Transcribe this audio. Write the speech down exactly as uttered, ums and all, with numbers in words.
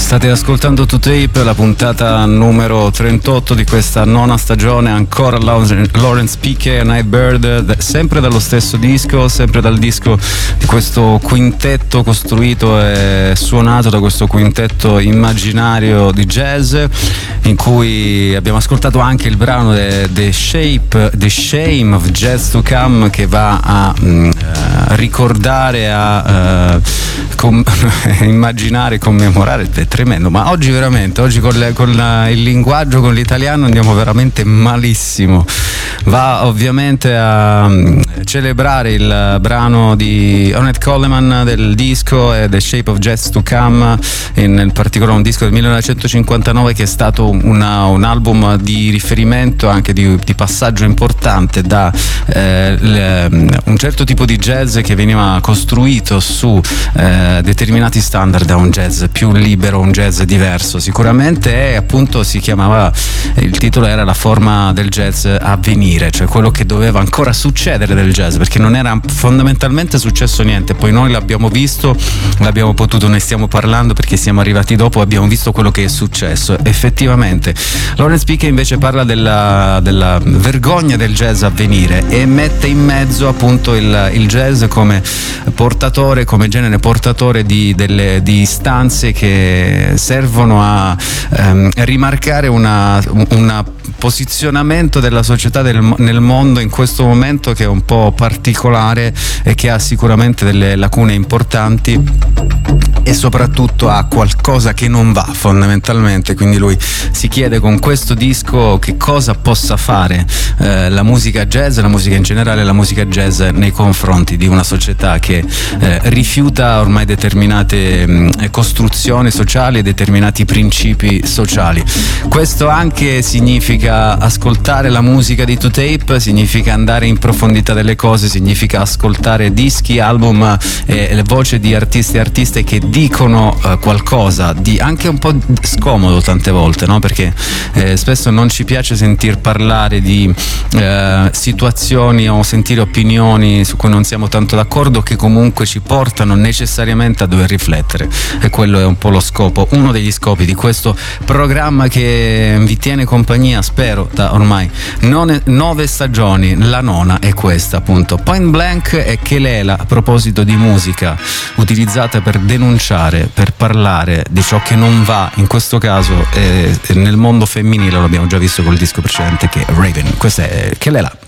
State ascoltando To Tape, la puntata numero trentotto di questa nona stagione, ancora Lawrence Piche e Nightbird, sempre dallo stesso disco, sempre dal disco di questo quintetto costruito e suonato da questo quintetto immaginario di jazz, in cui abbiamo ascoltato anche il brano The, The Shape, The Shame of Jazz to Come, che va a uh, ricordare, a uh, com- immaginare, commemorare. È tremendo, ma oggi veramente, oggi con, le, con la, il linguaggio, con l'italiano andiamo veramente malissimo. Va ovviamente a um, celebrare il brano di Ornette Coleman del disco e The Shape of Jazz to Come, in particolare un disco del millenovecentocinquantanove che è stato una, un album di riferimento, anche di, di passaggio importante da eh, le, un certo tipo di jazz che veniva costruito su eh, determinati standard, da un jazz più libero, un jazz diverso sicuramente, e appunto si chiamava, il titolo era La forma del jazz a venire, cioè quello che doveva ancora succedere del jazz, perché non era fondamentalmente successo niente. Poi noi l'abbiamo visto, l'abbiamo potuto, ne stiamo parlando perché siamo arrivati dopo, abbiamo visto quello che è successo effettivamente. Lawrence Piche invece parla della, della vergogna del jazz a venire e mette in mezzo appunto il, il jazz come portatore, come genere portatore di, delle, di istanze che servono a ehm, rimarcare una, una posizionamento della società del, nel mondo in questo momento, che è un po' particolare e che ha sicuramente delle lacune importanti, e soprattutto ha qualcosa che non va fondamentalmente. Quindi lui si chiede con questo disco che cosa possa fare eh, la musica jazz, la musica in generale, la musica jazz nei confronti di una società che eh, rifiuta ormai determinate mh, costruzioni sociali e determinati principi sociali. Questo anche significa ascoltare la musica di To Tape, significa andare in profondità delle cose, significa ascoltare dischi, album e le voci di artisti e artiste che dicono uh, qualcosa di anche un po' scomodo tante volte, no? Perché eh, spesso non ci piace sentir parlare di eh, situazioni o sentire opinioni su cui non siamo tanto d'accordo, che comunque ci portano necessariamente a dover riflettere, e quello è un po' lo scopo, uno degli scopi di questo programma che vi tiene compagnia, spero, da ormai nove, nove stagioni. La nona è questa, appunto. Point Blank e Kelela, a proposito di musica utilizzata per denunciare, per parlare di ciò che non va, in questo caso eh, nel mondo femminile, lo abbiamo già visto col disco precedente che è Raven. Questa è Kelela.